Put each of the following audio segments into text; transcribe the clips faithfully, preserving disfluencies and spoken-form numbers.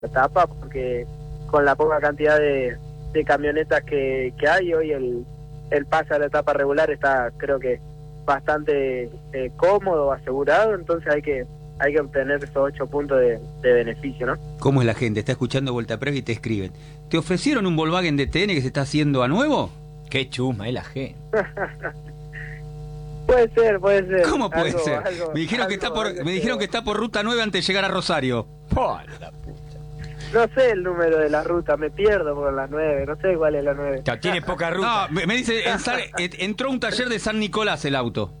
etapa, porque con la poca cantidad de, de camionetas que, que hay hoy, el, el pase a la etapa regular está, creo que, bastante eh, cómodo, asegurado, entonces hay que hay que obtener esos ocho puntos de, de beneficio, ¿no? ¿Cómo es la gente? Está escuchando Vuelta Previa y te escriben. ¿Te ofrecieron un Volkswagen D T N que se está haciendo a nuevo? Qué chusma es la gente. Puede ser, puede ser. ¿Cómo puede algo, ser? Algo, me dijeron algo, que está por algo, me dijeron que está por ruta nueve antes de llegar a Rosario. Por la puta. No sé el número de la ruta, me pierdo por la nueve, no sé cuál es la nueve. Ya, tiene poca ruta. No, me, me dice, en San- entró a un taller de San Nicolás el auto.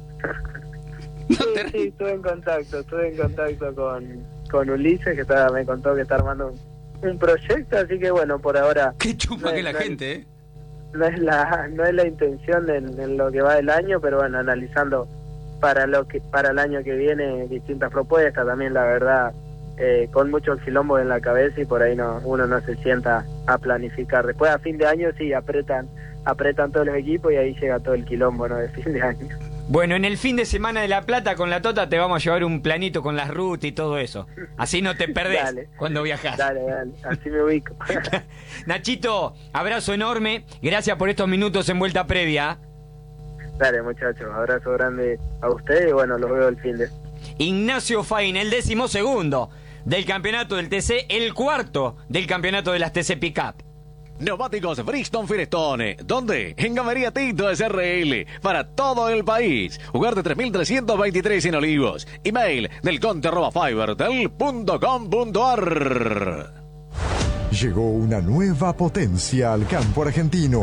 No Sí, te- sí, estuve en contacto, estuve en contacto con, con Ulises, que está, me contó que está armando un, un proyecto, así que bueno, por ahora Qué chumba no que es- la no es- gente, ¿eh? no es la no es la intención en, en lo que va del año, pero bueno, analizando para lo que para el año que viene distintas propuestas, también la verdad eh, con muchos quilombos en la cabeza y por ahí no uno no se sienta a planificar. Después a fin de año sí apretan apretan todos los equipos y ahí llega todo el quilombo, ¿no?, de fin de año. Bueno, en el fin de semana de La Plata con la Tota te vamos a llevar un planito con las rutas y todo eso. Así no te perdés Dale. cuando viajás. Dale, dale, así me ubico. Nachito, abrazo enorme. Gracias por estos minutos en Vuelta Previa. Dale, muchachos, abrazo grande a ustedes y bueno, los veo el fin de. Ignacio Fain, el décimo segundo del campeonato del T C, el cuarto del campeonato de las T C Pickup. Neumáticos Bristol Firestone. ¿Dónde? En Galería Tito S R L. Para todo el país. Jugar de tres mil trescientos veintitrés en Olivos. Email del conte arroba fibertel punto com punto ar. Llegó una nueva potencia al campo argentino.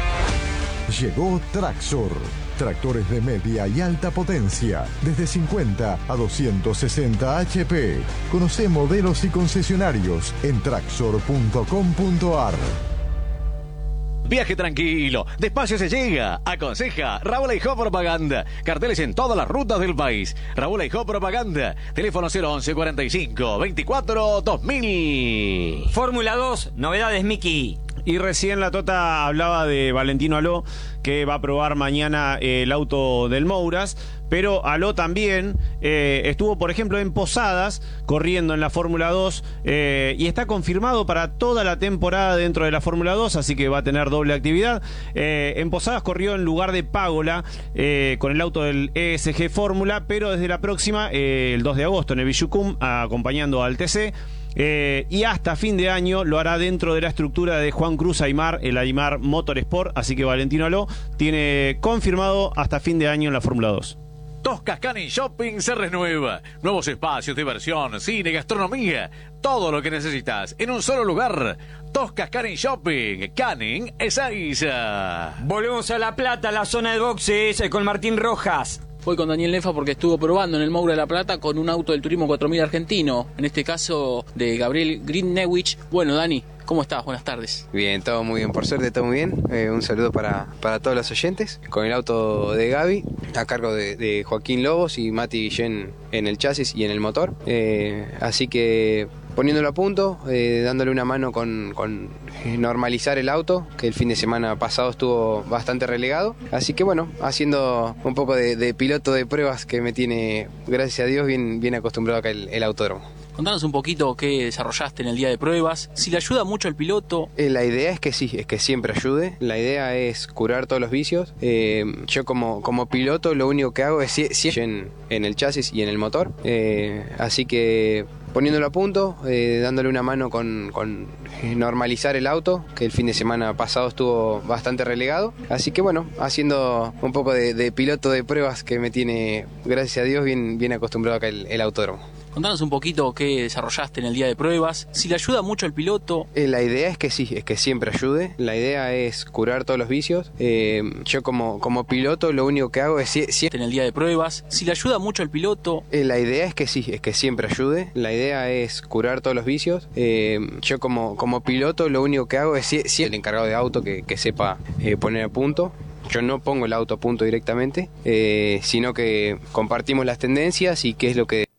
Llegó Traxor. Tractores de media y alta potencia, desde cincuenta a doscientos sesenta H P. Conoce modelos y concesionarios en traxor punto com punto ar. Viaje tranquilo, despacio se llega. Aconseja Raúl Aijó Propaganda. Carteles en todas las rutas del país. Raúl Aijó Propaganda. Teléfono cero once cuarenta y cinco veinticuatro dos mil. Fórmula dos, novedades Miki. Y recién la Tota hablaba de Valentino Aló, que va a probar mañana el auto del Mouras, pero Aló también eh, estuvo, por ejemplo, en Posadas, corriendo en la Fórmula dos, eh, y está confirmado para toda la temporada dentro de la Fórmula dos, así que va a tener doble actividad. Eh, en Posadas corrió en lugar de Págola, eh, con el auto del E S G Fórmula, pero desde la próxima, eh, el dos de agosto, en el Villucum, acompañando al T C. Eh, y hasta fin de año lo hará dentro de la estructura de Juan Cruz Aymar, el Aymar Motorsport, así que Valentino Aló tiene confirmado hasta fin de año en la Fórmula dos. Toscas Canning Shopping se renueva. Nuevos espacios, diversión, cine, gastronomía. Todo lo que necesitas en un solo lugar. Toscas Canning Shopping. Canning Ezeiza. Volvemos a La Plata, la zona de boxes, eh, con Martín Rojas. Voy con Daniel Nefa porque estuvo probando en el Moura de La Plata con un auto del Turismo cuatro mil argentino, en este caso de Gabriel Greenewich. Bueno, Dani, ¿cómo estás? Buenas tardes. Bien, todo muy bien, por suerte todo muy bien. Eh, un saludo para, para todos los oyentes. Con el auto de Gaby, a cargo de, de Joaquín Lobos y Mati Guillén en el chasis y en el motor. Eh, así que poniéndolo a punto, eh, dándole una mano con, con normalizar el auto, que el fin de semana pasado estuvo bastante relegado. Así que bueno, haciendo un poco de, de piloto de pruebas que me tiene, gracias a Dios, bien, bien acostumbrado acá el, el autódromo. Contanos un poquito qué desarrollaste en el día de pruebas, si le ayuda mucho al piloto. Eh, la idea es que sí, es que siempre ayude. La idea es curar todos los vicios. Eh, yo como, como piloto lo único que hago es si, si en, en el chasis y en el motor. Eh, así que poniéndolo a punto, eh, dándole una mano con, con normalizar el auto, que el fin de semana pasado estuvo bastante relegado. Así que bueno, haciendo un poco de, de piloto de pruebas que me tiene, gracias a Dios, bien, bien acostumbrado acá el, el autódromo. Contanos un poquito qué desarrollaste en el día de pruebas, si le ayuda mucho al piloto. Eh, la idea es que sí, es que siempre ayude. La idea es curar todos los vicios. Eh, yo como, como piloto lo único que hago es si, si En el día de pruebas, si le ayuda mucho al piloto. Eh, la idea es que sí, es que siempre ayude. La idea es curar todos los vicios. Eh, yo como, como piloto lo único que hago es si, si el encargado de auto que, que sepa eh, poner a punto. Yo no pongo el auto a punto directamente, eh, sino que compartimos las tendencias y qué es lo que